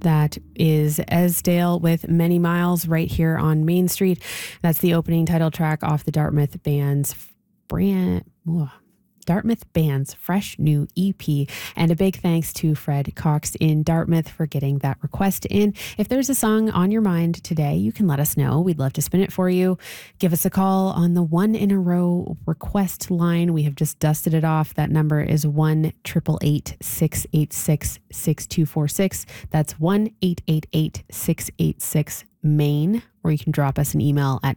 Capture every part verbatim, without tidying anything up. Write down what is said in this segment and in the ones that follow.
That is Esdale with Many Miles right here on Main Street. That's the opening title track off the Dartmouth Band's brand. Whoa. Dartmouth Band's fresh new E P. And a big thanks to Fred Cox in Dartmouth for getting that request in. If there's a song on your mind today, you can let us know. We'd love to spin it for you. Give us a call on the one in a row request line. We have just dusted it off. That number is one eight eight eight, six eight six, six two four six. That's one eight eight eight, six eight six, MAIN. Or you can drop us an email at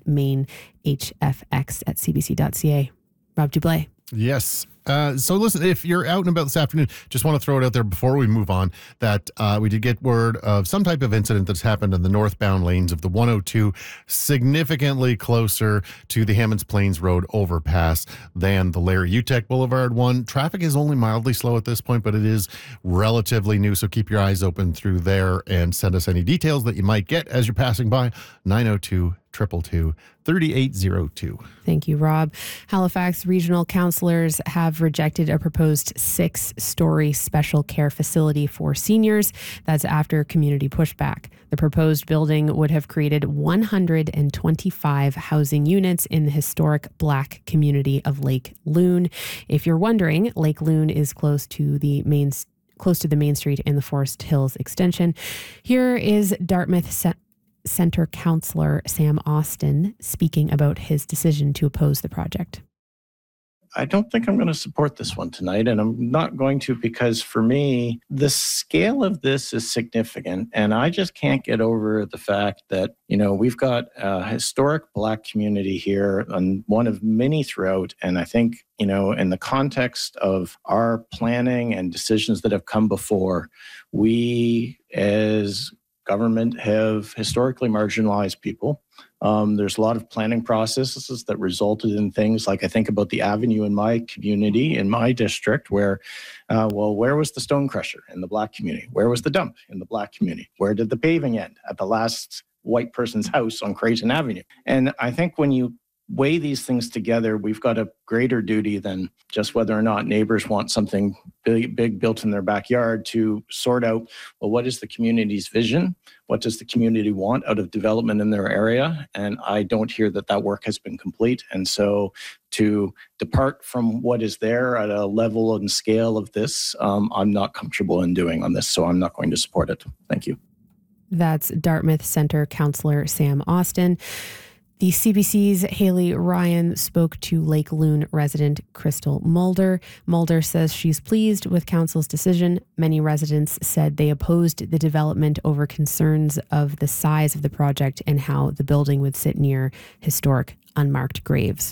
mainhfx at cbc.ca. Rob Dublé. Yes. Uh, so listen, if you're out and about this afternoon, just want to throw it out there before we move on that uh, we did get word of some type of incident that's happened in the northbound lanes of the one oh two, significantly closer to the Hammonds Plains Road overpass than the Larry Utek Boulevard one. Traffic is only mildly slow at this point, but it is relatively new, so keep your eyes open through there and send us any details that you might get as you're passing by. nine oh two, two two two, three eight zero two. Thank you, Rob. Halifax regional councillors have rejected a proposed six-story special care facility for seniors. That's after community pushback. The proposed building would have created one hundred twenty-five housing units in the historic Black community of Lake Loon. If you're wondering, Lake Loon is close to the main close to the Main Street and the Forest Hills extension. Here is Dartmouth Se- Centre Councillor Sam Austin speaking about his decision to oppose the project. I don't think I'm going to support this one tonight, and I'm not going to because for me, the scale of this is significant, and I just can't get over the fact that, you know, we've got a historic Black community here, and one of many throughout, and I think, you know, in the context of our planning and decisions that have come before, we as government have historically marginalized people. Um, there's a lot of planning processes that resulted in things like I think about the avenue in my community, in my district, where, uh, well, where was the stone crusher in the Black community? Where was the dump in the Black community? Where did the paving end? At the last white person's house on Creighton Avenue. And I think when you weigh these things together, we've got a greater duty than just whether or not neighbors want something big, big built in their backyard to sort out, well, what is the community's vision? What does the community want out of development in their area? And I don't hear that that work has been complete. And so to depart from what is there at a level and scale of this, um, I'm not comfortable in doing on this, so I'm not going to support it. Thank you. That's Dartmouth Centre Councillor Sam Austin. The C B C's Haley Ryan spoke to Lake Loon resident Crystal Mulder. Mulder says she's pleased with council's decision. Many residents said they opposed the development over concerns of the size of the project and how the building would sit near historic unmarked graves.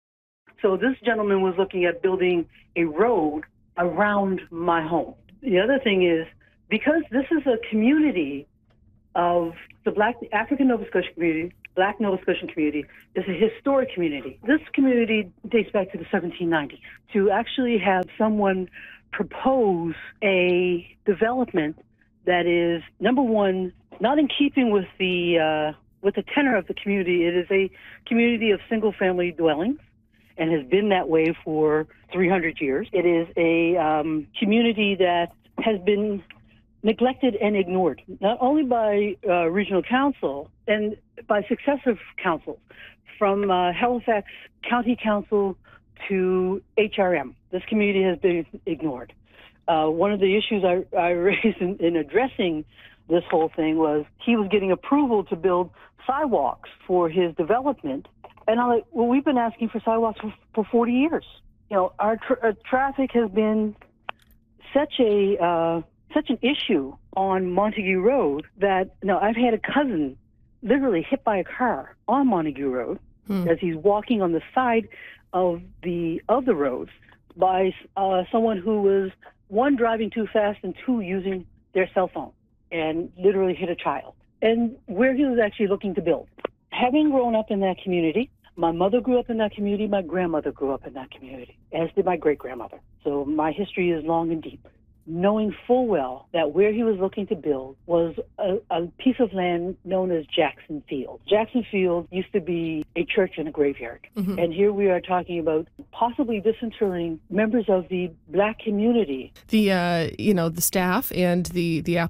So this gentleman was looking at building a road around my home. The other thing is, because this is a community of the Black African Nova Scotia community, Black Nova Scotian community, is a historic community. This community dates back to the seventeen nineties. To actually have someone propose a development that is, number one, not in keeping with the uh, with the tenor of the community. It is a community of single-family dwellings and has been that way for three hundred years. It is a um, community that has been neglected and ignored, not only by uh, regional council and by successive councils, from uh, Halifax County Council to H R M. This community has been ignored. Uh, one of the issues I, I raised in, in addressing this whole thing was he was getting approval to build sidewalks for his development. And I'm like, well, we've been asking for sidewalks for, for forty years. You know, our, tra- our traffic has been such a... Uh, such an issue on Montague Road that, you know, I've had a cousin literally hit by a car on Montague Road hmm. as he's walking on the side of the of the road by uh, someone who was, one, driving too fast, and two, using their cell phone, and literally hit a child. And where he was actually looking to build. Having grown up in that community, my mother grew up in that community, my grandmother grew up in that community, as did my great-grandmother. So my history is long and deep. Knowing full well that where he was looking to build was a, a piece of land known as Jackson Field. Jackson Field used to be a church and a graveyard. Mm-hmm. And here we are talking about possibly disinterring members of the Black community. The, uh, you know, the staff and the, the applicant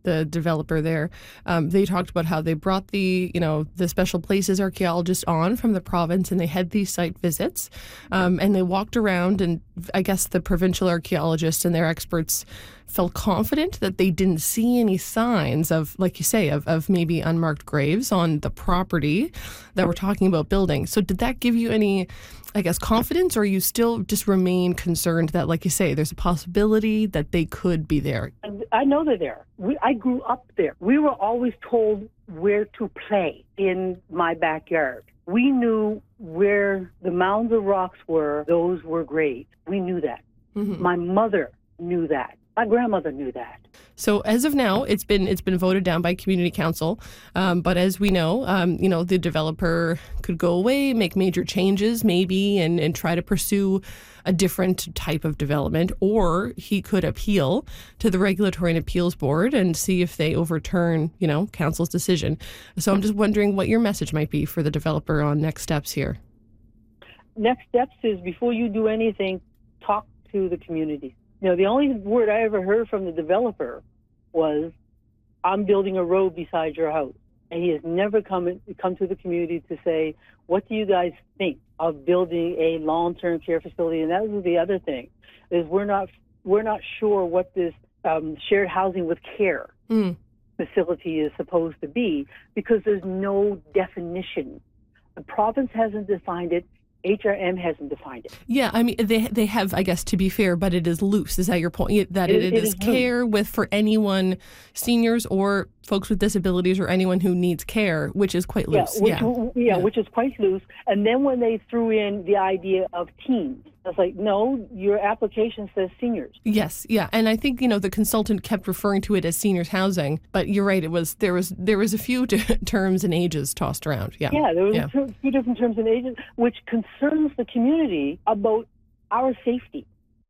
the developer there, um, they talked about how they brought the, you know, the special places archaeologist on from the province, and they had these site visits, um, and they walked around, and I guess the provincial archaeologists and their experts felt confident that they didn't see any signs of, like you say, of, of maybe unmarked graves on the property that we're talking about building. So did that give you any, I guess, confidence, or you still just remain concerned that, like you say, there's a possibility that they could be there? I know they're there. We, I grew up there. We were always told where to play in my backyard. We knew where the mounds of rocks were. Those were graves. We knew that. Mm-hmm. My mother knew that. My grandmother knew that. So as of now, it's been it's been voted down by community council. Um, but as we know, um, you know, the developer could go away, make major changes, maybe, and, and try to pursue a different type of development, or he could appeal to the Regulatory and Appeals Board and see if they overturn, you know, council's decision. So I'm just wondering what your message might be for the developer on next steps here. Next steps is, before you do anything, talk to the community. You know, the only word I ever heard from the developer was, "I'm building a road beside your house." And he has never come in, come to the community to say, "What do you guys think of building a long-term care facility?" And that was the other thing, is we're not we're not sure what this um, shared housing with care mm. facility is supposed to be, because there's no definition. The province hasn't defined it. H R M hasn't defined it. Yeah, I mean, they they have, I guess, to be fair, but it is loose. Is that your point? That it, it, it is, is care loose. With for anyone, seniors or folks with disabilities or anyone who needs care, which is quite loose. Yeah, which, yeah. yeah, yeah, which is quite loose. And then when they threw in the idea of teens, I was like, no, your application says seniors. Yes, yeah, and I think, you know, the consultant kept referring to it as seniors housing, but you're right. It was there was there was a few terms and ages tossed around. Yeah, yeah, there was yeah. a few different terms and ages, which concerns the community about our safety.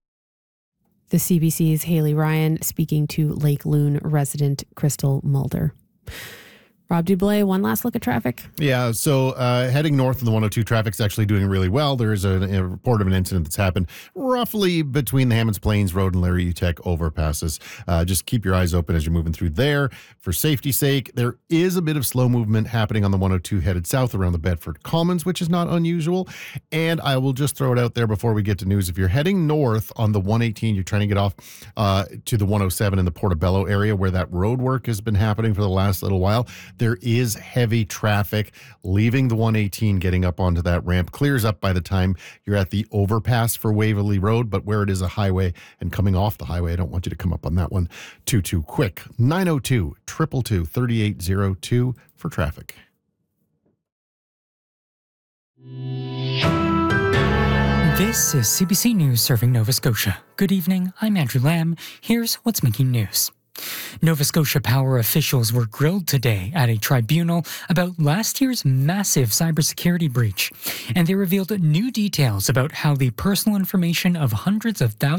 The C B C's Haley Ryan speaking to Lake Loon resident Crystal Mulder. Rob Dublé, one last look at traffic. Yeah, so uh, heading north of the one oh two, traffic's actually doing really well. There is a, a report of an incident that's happened roughly between the Hammonds Plains Road and Larry Utek overpasses. Uh, just keep your eyes open as you're moving through there. For safety's sake, there is a bit of slow movement happening on the one oh two headed south around the Bedford Commons, which is not unusual. And I will just throw it out there before we get to news. If you're heading north on the one eighteen, you're trying to get off uh, to the one oh seven in the Portobello area where that road work has been happening for the last little while. There is heavy traffic leaving the one eighteen, getting up onto that ramp. Clears up by the time you're at the overpass for Waverly Road, but where it is a highway and coming off the highway, I don't want you to come up on that one too, too quick. nine oh two, two two two, three eight zero two for traffic. This is C B C News serving Nova Scotia. Good evening, I'm Andrew Lamb. Here's what's making news. Nova Scotia Power officials were grilled today at a tribunal about last year's massive cybersecurity breach, and they revealed new details about how the personal information of hundreds of thousands